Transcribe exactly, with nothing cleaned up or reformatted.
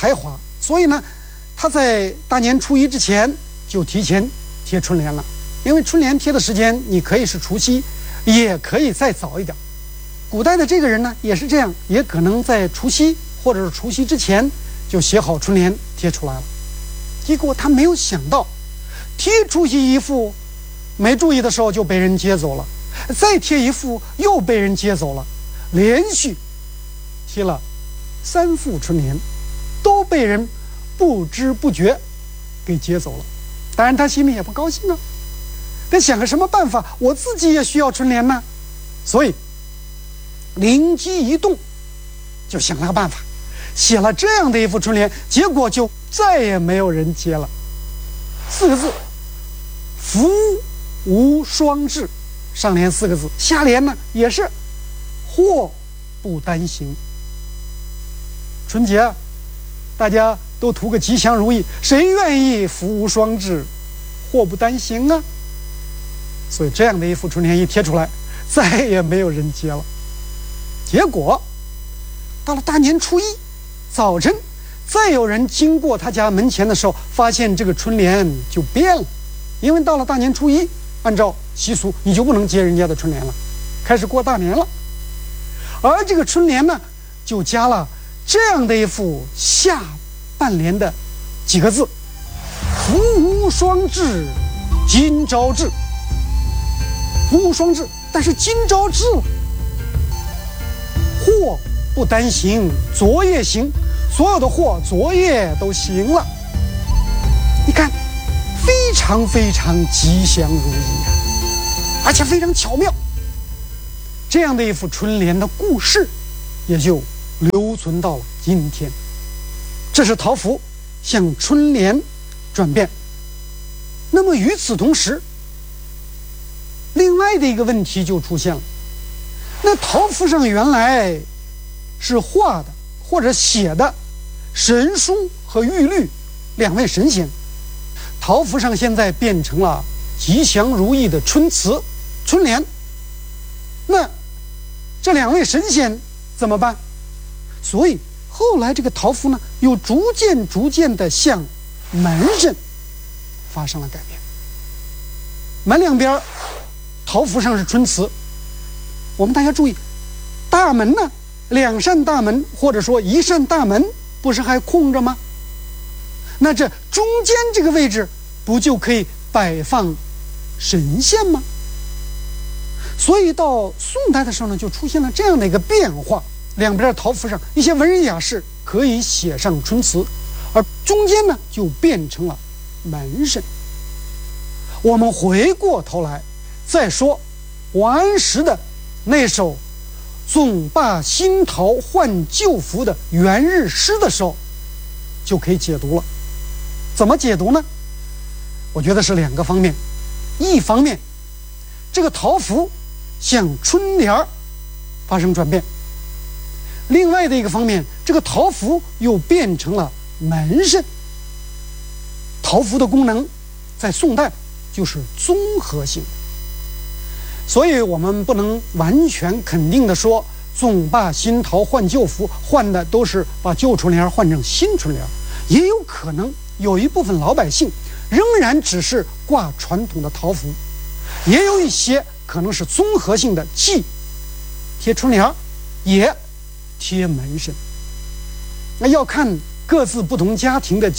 才华，所以呢，他在大年初一之前就提前贴春联了。因为春联贴的时间，你可以是除夕，也可以再早一点。古代的这个人呢，也是这样，也可能在除夕或者是除夕之前就写好春联贴出来了。结果他没有想到，贴除夕一副，没注意的时候就被人接走了，再贴一副又被人接走了，连续贴了三副春联，都被人不知不觉给接走了。当然他心里也不高兴啊，得想个什么办法，我自己也需要春联呢。所以灵机一动，就想了个办法，写了这样的一副春联，结果就再也没有人接了。四个字，福无双至，上联四个字，下联呢也是祸不单行。春节啊，大家都图个吉祥如意，谁愿意福无双至，祸不单行啊？所以这样的一副春联一贴出来，再也没有人接了。结果到了大年初一早晨，再有人经过他家门前的时候，发现这个春联就变了。因为到了大年初一，按照习俗你就不能接人家的春联了，开始过大年了。而这个春联呢，就加了这样的一副下半联的几个字：福无双至，今朝至。福无双至，但是今朝至了，祸不单行，昨夜行，所有的祸昨夜都行了。你看，非常非常吉祥如意啊，而且非常巧妙。这样的一副春联的故事，也就留存到了今天。这是桃符向春联转变。那么与此同时，另外的一个问题就出现了，那桃符上原来是画的或者写的神书和玉律两位神仙，桃符上现在变成了吉祥如意的春词春联，那这两位神仙怎么办？所以后来这个桃符呢，又逐渐逐渐的向门神发生了改变。门两边桃符上是春词，我们大家注意，大门呢，两扇大门或者说一扇大门不是还空着吗？那这中间这个位置不就可以摆放神仙吗？所以到宋代的时候呢，就出现了这样的一个变化，两边的桃符上一些文人雅士可以写上春词，而中间呢就变成了门神。我们回过头来再说王安石的那首总把新桃换旧符的元日诗的时候，就可以解读了。怎么解读呢？我觉得是两个方面。一方面，这个桃符向春联发生转变；另外的一个方面，这个桃符又变成了门神。桃符的功能在宋代就是综合性的，所以我们不能完全肯定的说总把新桃换旧符，换的都是把旧春联换成新春联，也有可能有一部分老百姓仍然只是挂传统的桃符，也有一些可能是综合性的，既贴春联也贴门神。那要看各自不同家庭的